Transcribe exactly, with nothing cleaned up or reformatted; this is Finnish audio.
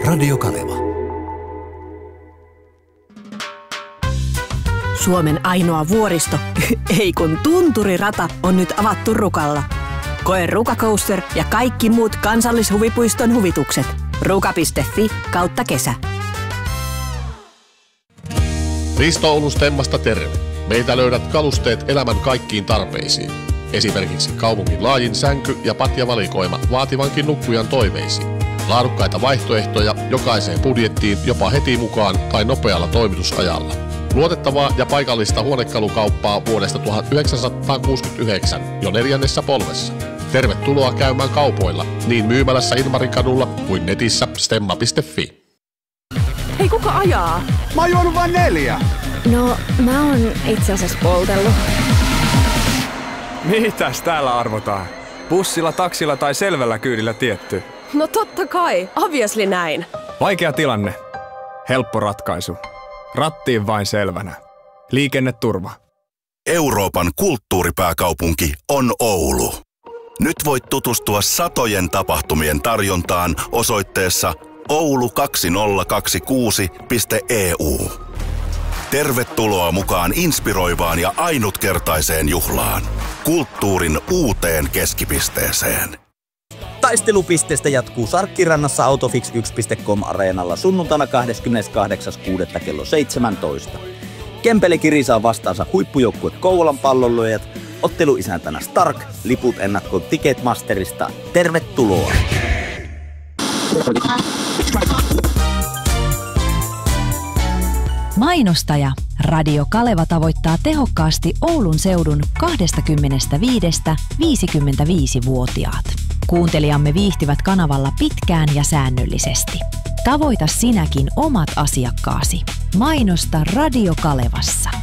Radio Kaleva. Suomen ainoa vuoristo, ei kun tunturirata, on nyt avattu Rukalla. Koe Ruka Coaster ja kaikki muut kansallishuvipuiston huvitukset. ruka piste fi kautta kesä. Risto Oulun Stemmasta terve. Meiltä löydät kalusteet elämän kaikkiin tarpeisiin. Esimerkiksi kaupungin laajin sänky- ja patjavalikoima vaativankin nukkujan toiveisiin. Laadukkaita vaihtoehtoja jokaiseen budjettiin jopa heti mukaan tai nopealla toimitusajalla. Luotettavaa ja paikallista huonekalukauppaa vuodesta tuhatyhdeksänsataakuusikymmentäyhdeksän jo neljännessä polvessa. Tervetuloa käymään kaupoilla niin myymälässä Ilmarin kadulla kuin netissä stemma piste fi. Hei, kuka ajaa? Mä oon juonut vain neljä. No, mä oon itse asiassa poltellut. Mitäs täällä arvotaan? Bussilla, taksilla tai selvällä kyydillä tietty? No totta kai, obviously näin. Vaikea tilanne. Helppo ratkaisu. Rattiin vain selvänä. Liikenneturva. Euroopan kulttuuripääkaupunki on Oulu. Nyt voit tutustua satojen tapahtumien tarjontaan osoitteessa oulu kaksituhattakaksikymmentäkuusi piste e u. Tervetuloa mukaan inspiroivaan ja ainutkertaiseen juhlaan. Kulttuurin uuteen keskipisteeseen. Taistelupisteestä jatkuu Sarkkirannassa Autofix yksi piste com areenalla sunnuntaina kahdeskymmeneskahdeksas kuudetta kello seitsemäntoista. Kempele kirisaa vastaansa huippujoukkue Kouvolan pallonlyöjät, otteluisäntänä Stark, liput ennakkoon Ticketmasterista. Tervetuloa! Mainostaja Radio Kaleva tavoittaa tehokkaasti Oulun seudun kaksikymmentäviisi viisikymmentäviisi-vuotiaat. Kuuntelijamme viihtyvät kanavalla pitkään ja säännöllisesti. Tavoita sinäkin omat asiakkaasi. Mainosta Radio Kalevassa.